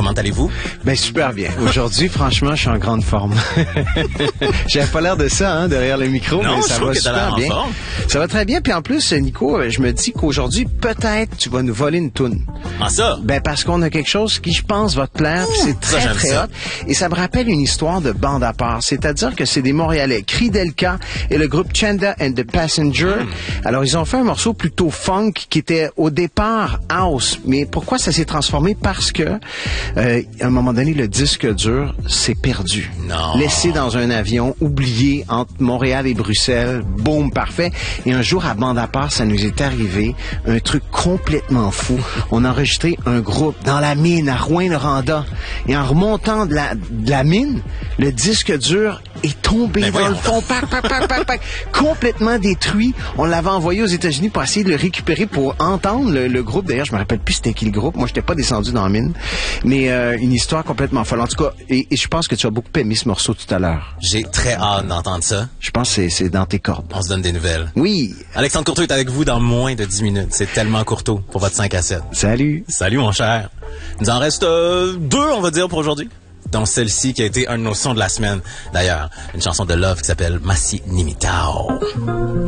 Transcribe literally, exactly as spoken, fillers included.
comment allez-vous? Ben super bien. Aujourd'hui, franchement, je suis en grande forme. J'avais pas l'air de ça, hein, derrière le micro, non, mais ça va super bien. Forme. Ça va très bien. Puis en plus, Nico, je me dis qu'aujourd'hui, peut-être, tu vas nous voler une toune. Ah ça? Ben parce qu'on a quelque chose qui, je pense, va te plaire. Ouh, c'est très, ça, très hot. Et ça me rappelle une histoire de bande à part. C'est-à-dire que c'est des Montréalais, Kridelka et le groupe Chanda and the Passenger. Mm. Alors, ils ont fait un morceau plutôt funk qui était au départ house. Mais pourquoi ça s'est transformé? Parce que, euh, à un moment donné, le disque dur s'est perdu. Non. Laissé dans un avion, oublié entre Montréal et Bruxelles. Boum, parfait. Et un jour, à bande à part, ça nous est arrivé. Un truc complètement fou. On a enregistré un groupe dans la mine à Rouyn-Noranda. Et en remontant de la, de la mine, le disque dur est tombé ben dans voyons. le fond, pac, pac, pac, pac, pac, complètement détruit. On l'avait envoyé aux États-Unis pour essayer de le récupérer pour entendre le, le groupe. D'ailleurs, je me rappelle plus c'était qui le groupe. Moi, j'étais pas descendu dans la mine. Mais euh, une histoire complètement folle. En tout cas, et, et je pense que tu as beaucoup aimé ce morceau tout à l'heure. J'ai très hâte d'entendre ça. Je pense que c'est, c'est dans tes cordes. On se donne des nouvelles. Oui. Alexandre Courteau est avec vous dans moins de dix minutes. C'est tellement Courteau pour votre cinq à sept. Salut. Salut, mon cher. Il nous en reste euh, deux, on va dire, pour aujourd'hui. Dont celle-ci qui a été un de nos sons de la semaine. D'ailleurs, une chanson de Love qui s'appelle Massi Nimitao.